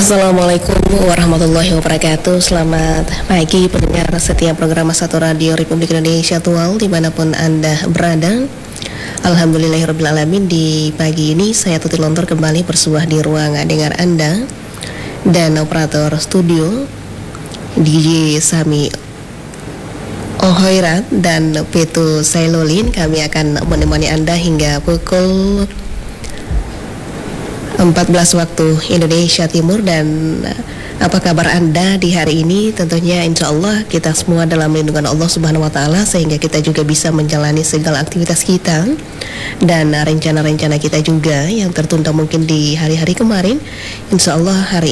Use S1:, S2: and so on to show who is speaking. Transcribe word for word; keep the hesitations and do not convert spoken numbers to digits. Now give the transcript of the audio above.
S1: Assalamualaikum warahmatullahi wabarakatuh. Selamat pagi pendengar setiap program satu Radio Republik Indonesia Tual dimanapun Anda berada. Alhamdulillahirrabbilalamin, di pagi ini saya Tuti Lontor kembali bersuah di ruangan dengar Anda. Dan operator studio D J Sami Ohoirat dan Petu Sailolin, kami akan menemani Anda hingga pukul empat belas waktu Indonesia Timur. Dan apa kabar Anda di hari ini? Tentunya insya Allah kita semua dalam lindungan Allah Subhanahu Wa Taala, sehingga kita juga bisa menjalani segala aktivitas kita dan rencana-rencana kita juga yang tertunda mungkin di hari-hari kemarin. Insya Allah hari